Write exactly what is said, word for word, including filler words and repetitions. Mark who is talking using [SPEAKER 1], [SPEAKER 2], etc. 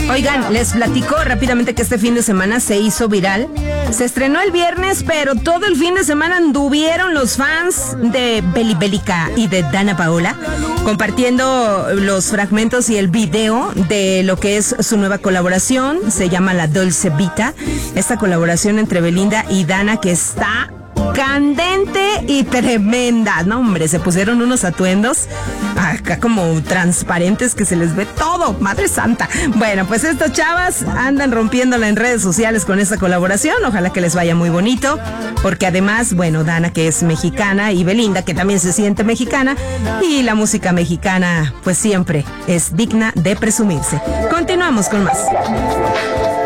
[SPEAKER 1] Oigan, les platico rápidamente que este fin de semana se hizo viral. Se estrenó el viernes, pero todo el fin de semana anduvieron los fans de Beli Bélica y de Dana Paola compartiendo los fragmentos y el video de lo que es su nueva colaboración. Se llama La Dolce Vita. Esta colaboración entre Belinda y Dana que está candente y tremenda. No, hombre, se pusieron unos atuendos acá como transparentes que se les ve todo, madre santa. Bueno, pues estas chavas andan rompiéndola en redes sociales con esta colaboración. Ojalá que les vaya muy bonito, porque además, bueno, Dana, que es mexicana, y Belinda, que también se siente mexicana, y la música mexicana pues siempre es digna de presumirse. Continuamos con más.